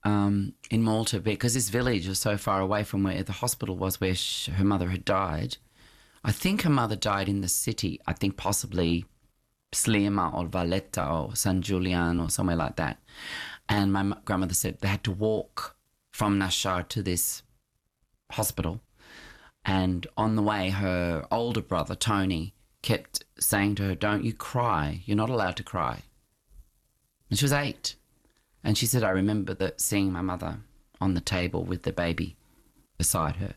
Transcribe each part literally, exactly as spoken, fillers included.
um, in Malta because this village was so far away from where the hospital was where she, her mother had died. I think her mother died in the city. I think possibly Sliema or Valletta or San Julian or somewhere like that. And my m- grandmother said they had to walk from Nashar to this hospital. And on the way, her older brother, Tony, kept saying to her, don't you cry. You're not allowed to cry. And she was eight. And she said, I remember that seeing my mother on the table with the baby beside her.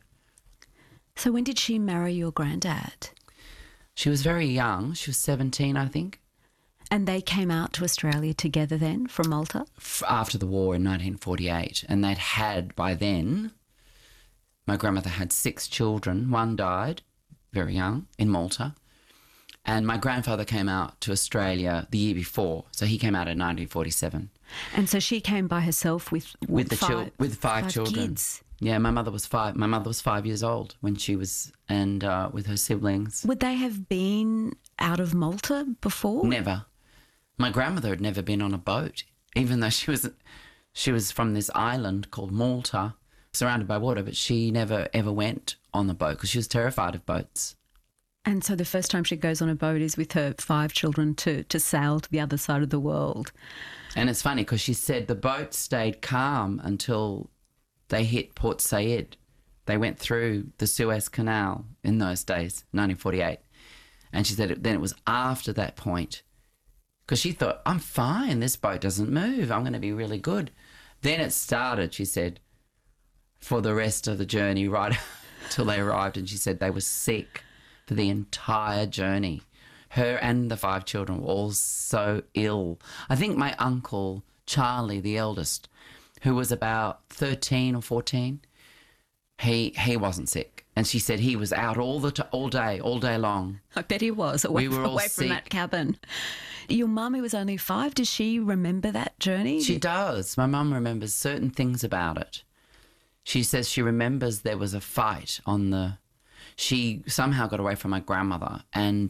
So when did she marry your granddad? She was very young. She was seventeen, I think. And they came out to Australia together then from Malta? F- after the war in nineteen forty-eight. And they'd had, by then, my grandmother had six children. One died very young in Malta. And my grandfather came out to Australia the year before. So he came out in nineteen forty-seven. And so she came by herself with, with, with the five, chil- with five, five children. Kids. Yeah, my mother was five. My mother was five years old when she was, and uh, with her siblings. Would they have been out of Malta before? Never. My grandmother had never been on a boat, even though she was, she was from this island called Malta, surrounded by water. But she never ever went on the boat because she was terrified of boats. And so the first time she goes on a boat is with her five children to to sail to the other side of the world. And it's funny because she said the boat stayed calm until they hit Port Said. They went through the Suez Canal in those days, nineteen forty-eight. And she said it, then it was after that point, because she thought, I'm fine, this boat doesn't move, I'm going to be really good. Then it started, she said, for the rest of the journey right till they arrived. And she said they were sick for the entire journey. Her and the five children were all so ill. I think my uncle, Charlie, the eldest, who was about thirteen or fourteen, he he wasn't sick. And she said he was out all the t- all day, all day long. I bet he was, away, We were all away from sick. that cabin. Your mum, who was only five, does she remember that journey? She does. My mum remembers certain things about it. She says she remembers there was a fight on the... She somehow got away from my grandmother and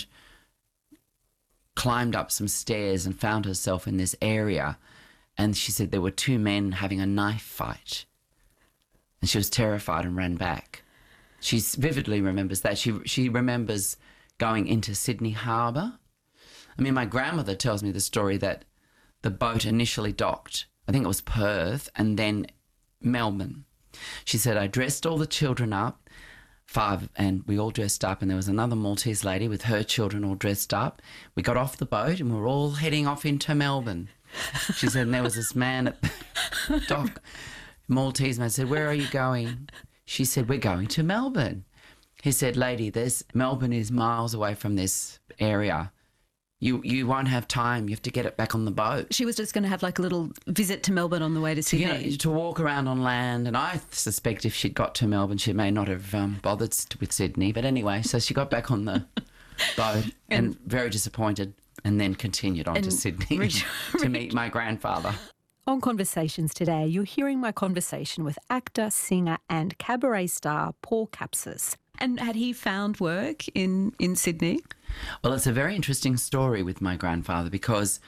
climbed up some stairs and found herself in this area. And she said there were two men having a knife fight. And she was terrified and ran back. She vividly remembers that. She she remembers going into Sydney Harbour. I mean, my grandmother tells me the story that the boat initially docked, I think it was Perth, and then Melbourne. She said, I dressed all the children up, five, and we all dressed up, and there was another Maltese lady with her children all dressed up. We got off the boat and we were all heading off into Melbourne. She said, and there was this man at the dock, Maltese man, said, where are you going? She said, we're going to Melbourne. He said, lady, there's Melbourne is miles away from this area. You you won't have time. You have to get it back on the boat. She was just going to have like a little visit to Melbourne on the way to Sydney. You know, to walk around on land. And I suspect if she'd got to Melbourne, she may not have um, bothered with Sydney. But anyway, so she got back on the boat and, and very disappointed, and then continued on to Sydney Rich, to Rich. meet my grandfather. On Conversations today, you're hearing my conversation with actor, singer and cabaret star Paul Capsis. And had he found work in, in Sydney? Well, it's a very interesting story with my grandfather because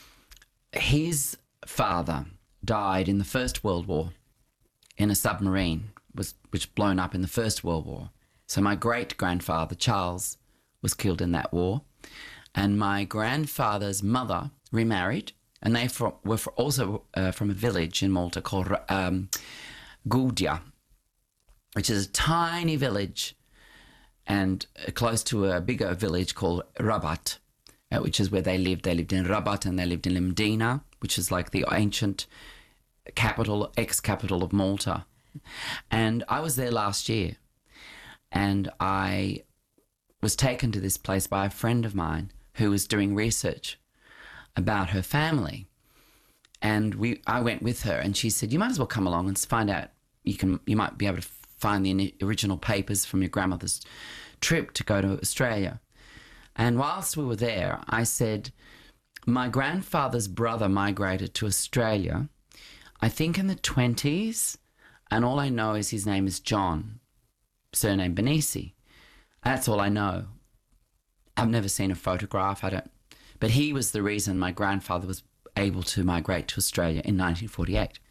his father died in the First World War in a submarine, was which blown up in the First World War. So my great-grandfather, Charles, was killed in that war. And my grandfather's mother remarried, and they fro- were fro- also uh, from a village in Malta called um, Goudia, which is a tiny village and uh, close to a bigger village called Rabat, uh, which is where they lived. They lived in Rabat and they lived in Limdina, which is like the ancient capital, ex-capital of Malta. And I was there last year, and I was taken to this place by a friend of mine who was doing research about her family. And we, I went with her, and she said, you might as well come along and find out, you can, you might be able to find the original papers from your grandmother's trip to go to Australia. And whilst we were there, I said, my grandfather's brother migrated to Australia, I think in the twenties, and all I know is his name is John, surname Benisi. That's all I know. I've never seen a photograph, I don't, but he was the reason my grandfather was able to migrate to Australia in nineteen forty-eight.